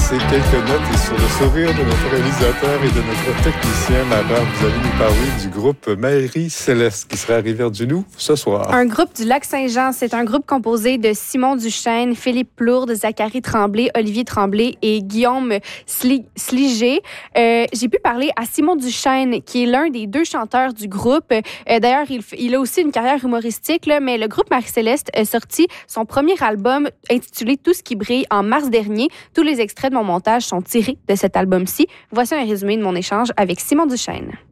laisser quelques notes et sur le sourire de notre réalisateur et de notre technicien. Maman, vous allez nous parler du groupe Marie-Céleste qui sera à Rivière-du-Loup ce soir. Un groupe du Lac-Saint-Jean. C'est un groupe composé de Simon Duchesne, Philippe Plourde, Zachary Tremblay, Olivier Tremblay et Guillaume Sliger. J'ai pu parler à Simon Duchesne, qui est l'un des deux chanteurs du groupe. D'ailleurs, il a aussi une carrière humoristique, là, mais le groupe Marie-Céleste a sorti son premier album intitulé Tout ce qui brille en mars dernier. Tous les extraits de mon montage sont tirés de cet album-ci. Voici un résumé de mon échange avec Simon Duchesne.